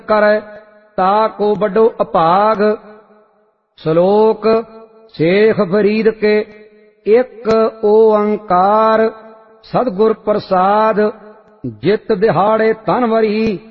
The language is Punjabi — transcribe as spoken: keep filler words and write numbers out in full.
ਕਰੈ ਤਾ ਕੋ ਵੱਡੋ ਅਭਾਗ। ਸ਼ਲੋਕ ਸ਼ੇਖ ਫਰੀਦ ਕੇ ਇੱਕ ਓੰਕਾਰ ਸਤਿਗੁਰ ਪ੍ਰਸਾਦ। ਜਿਤ ਦਿਹਾੜੇ ਧਨ ਵਰੀ